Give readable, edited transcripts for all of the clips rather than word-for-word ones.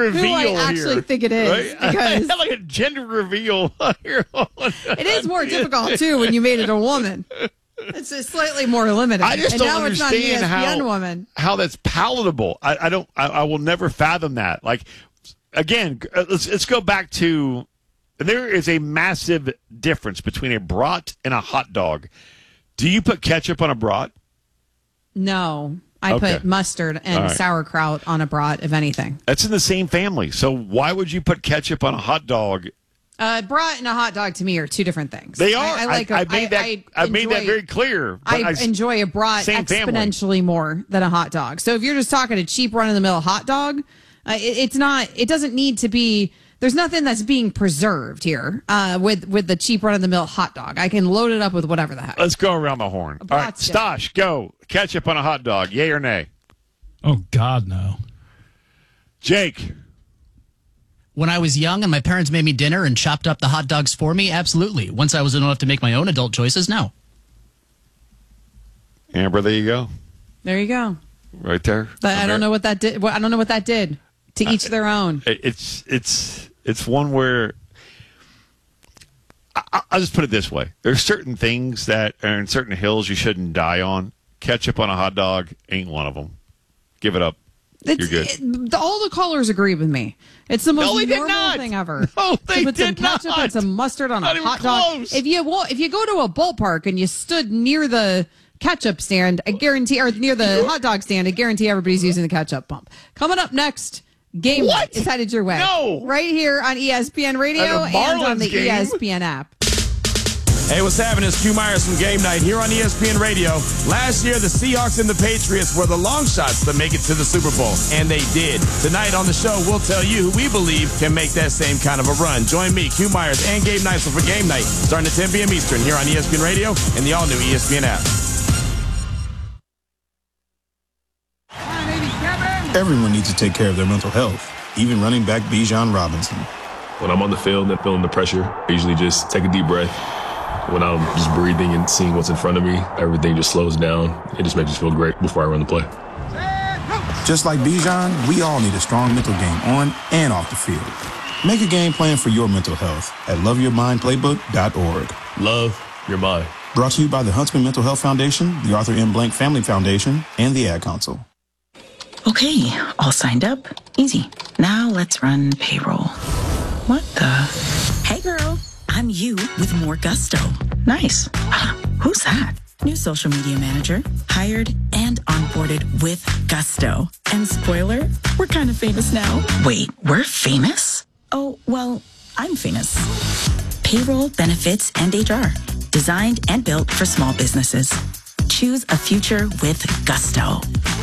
reveal who I actually think it is. Right? Because like a gender reveal here. It is more difficult, too, when you made it a woman. It's just slightly more limited. I just and don't now understand it's not an ESPN woman. how that's palatable. I will never fathom that. Like, again, let's go back to, there is a massive difference between a brat and a hot dog. Do you put ketchup on a brat? No. I put mustard and sauerkraut on a brat, if anything. That's in the same family. So why would you put ketchup on a hot dog? Brat and a hot dog to me are two different things. They are. I made that very clear. I enjoy a brat exponentially more than a hot dog. So if you're just talking a cheap run-of-the-mill hot dog, it's not. It doesn't need to be. There's nothing that's being preserved here with the cheap run-of-the-mill hot dog. I can load it up with whatever the heck. Let's go around the horn. All right, Stosh, go. Ketchup on a hot dog, yay or nay? Oh, God, no. Jake. When I was young and my parents made me dinner and chopped up the hot dogs for me, absolutely. Once I was old enough to make my own adult choices, no. Amber, there you go. There you go. Right there. But I don't know what that did. I don't know what that did. To each their own. It's one where I'll just put it this way: there's certain things that are in certain hills you shouldn't die on. Ketchup on a hot dog ain't one of them. Give it up. You're good. All the callers agree with me. It's the most normal thing ever. No, they put some ketchup and some mustard on a hot dog. If you go to a ballpark and you stood near the ketchup stand, I guarantee, or near the hot dog stand, I guarantee everybody's using the ketchup pump. Coming up next, Game Night is headed your way. No. Right here on ESPN Radio and on the ESPN app. Hey, what's happening? It's Q Myers from Game Night here on ESPN Radio. Last year, the Seahawks and the Patriots were the long shots to make it to the Super Bowl, and they did. Tonight on the show, we'll tell you who we believe can make that same kind of a run. Join me, Q Myers, and Gabe Neisel for Game Night, starting at 10 p.m. Eastern here on ESPN Radio and the all-new ESPN app. Everyone needs to take care of their mental health, even running back Bijan Robinson. When I'm on the field and feeling the pressure, I usually just take a deep breath. When I'm just breathing and seeing what's in front of me, everything just slows down. It just makes me feel great before I run the play. Just like Bijan, we all need a strong mental game on and off the field. Make a game plan for your mental health at loveyourmindplaybook.org. Love your mind. Brought to you by the Huntsman Mental Health Foundation, the Arthur M. Blank Family Foundation, and the Ad Council. Okay, all signed up. Easy. Now let's run payroll. What the? Hey, girl. I'm you with more gusto. Nice. Who's that? New social media manager. Hired and onboarded with gusto. And spoiler, we're kind of famous now. Wait, we're famous? Oh, well, I'm famous. Payroll, benefits, and HR. Designed and built for small businesses. Choose a future with gusto.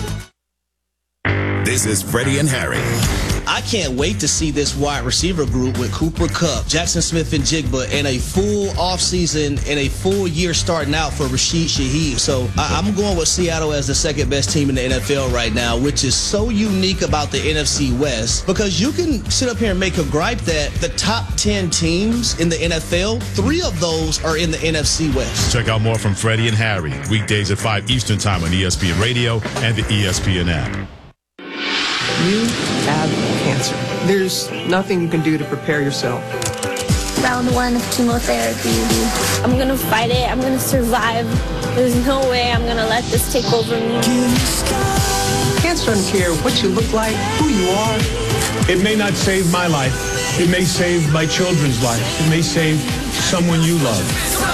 This is Freddie and Harry. I can't wait to see this wide receiver group with Cooper Kupp, Jackson Smith and Jigba, and a full offseason and a full year starting out for Rashid Shaheed. So I'm going with Seattle as the second best team in the NFL right now, which is so unique about the NFC West, because you can sit up here and make a gripe that the top 10 teams in the NFL, 3 of those are in the NFC West. Check out more from Freddie and Harry, weekdays at 5 Eastern Time on ESPN Radio and the ESPN app. You have cancer. There's nothing you can do to prepare yourself. Round 1 of chemotherapy. I'm gonna fight it. I'm gonna survive. There's no way I'm gonna let this take over me. Cancer doesn't care what you look like, who you are. It may not save my life. It may save my children's life. It may save someone you love.